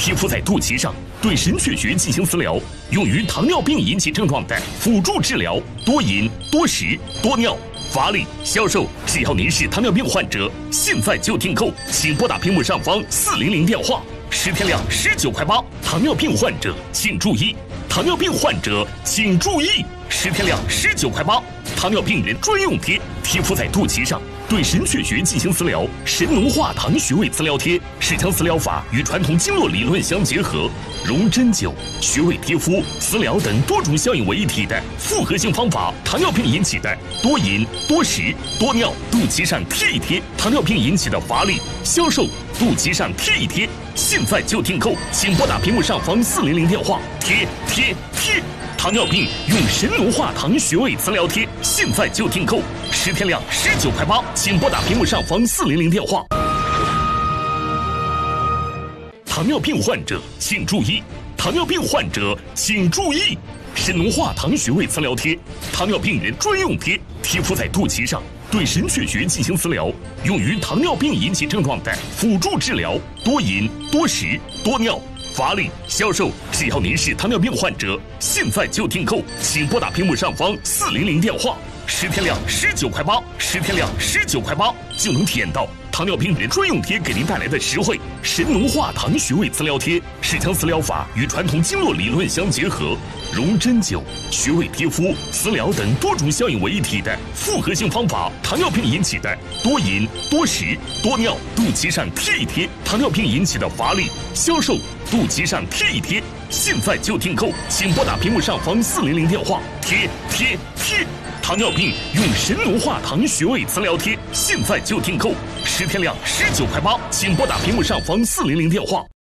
贴敷在肚脐上，对神阙穴进行私疗，用于糖尿病引起症状的辅助治疗。多饮、多食、多尿、乏力、消瘦。只要您是糖尿病患者，现在就订购，请拨打屏幕上方400电话，10天量19块8。糖尿病患者请注意，糖尿病患者请注意，10天量19块8。糖尿病人专用贴，贴敷在肚脐上，对神阙穴进行私疗。神农化糖穴位磁疗贴是将私疗法与传统经络理论相结合，融针灸、穴位贴敷、私疗等多种效应为一体的复合性方法。糖尿病引起的多饮、多食、多尿，肚脐上贴一贴；糖尿病引起的乏力、消瘦，肚脐上贴一贴。现在就订购，请拨打屏幕上方400电话，贴。糖尿病用神农化糖穴位磁疗贴，现在就订购，10天量19块8，请拨打屏幕上方400电话。糖尿病患者请注意，糖尿病患者请注意，神农化糖穴位磁疗贴，糖尿病人专用贴，贴敷在肚脐上，对神阙穴进行私疗，用于糖尿病引起症状的辅助治疗。多饮、多食、多尿、乏力、消瘦。只要您是糖尿病患者，现在就订购，请拨打屏幕上方400电话，10天量19块8，10天量19块8，就能体验到糖尿病人专用贴给您带来的实惠。神农化糖穴位磁疗贴是将私疗法与传统经络理论相结合，融针灸、穴位贴敷、私疗等多种效应为一体的复合性方法。糖尿病引起的多饮、多食、多尿，肚脐上贴一贴；糖尿病引起的乏力、消瘦，肚脐上贴一贴。现在就订购，请拨打屏幕上方400电话，贴。糖尿病用神农化糖穴位磁疗贴，现在就订购，10天量19块8，请拨打屏幕上方400电话。